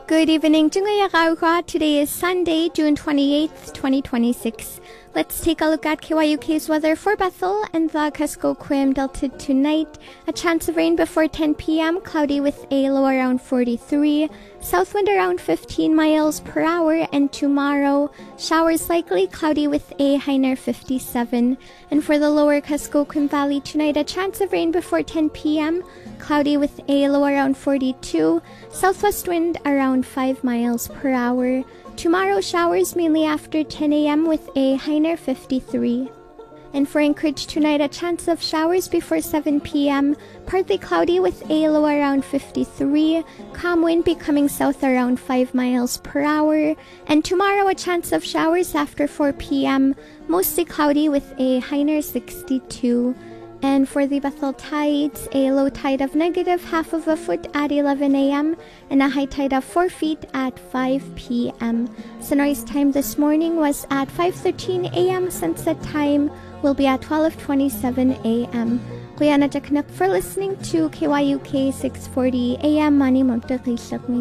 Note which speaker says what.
Speaker 1: Good evening, Jungayagawa. Today is Sunday, June 28th, 2026. Let's take a look at KYUK's weather for Bethel and the Kuskokwim Delta tonight. A chance of rain before 10 p.m., cloudy with a low around 43, south wind around 15 miles per hour, and tomorrow, showers likely, cloudy with a high near 57. And for the lower Kuskokwim Valley tonight, a chance of rain before 10 p.m., cloudy with a low around 42, southwest wind around 5 miles per hour. Tomorrow, showers mainly after 10 a.m. with a high near 53. And for Anchorage tonight, a chance of showers before 7 p.m., partly cloudy with a low around 53, calm wind becoming south around 5 miles per hour. And tomorrow, a chance of showers after 4 p.m., mostly cloudy with a high near 62. And for the Bethel tides, a low tide of -1/2 of a foot at 11 a.m. and a high tide of 4 feet at 5 p.m. Sunrise time this morning was at 5:13 a.m. Sunset time will be at 12:27 a.m. Kuya na for listening to KYUK 640 a.m. Mani Mamtakisakmi.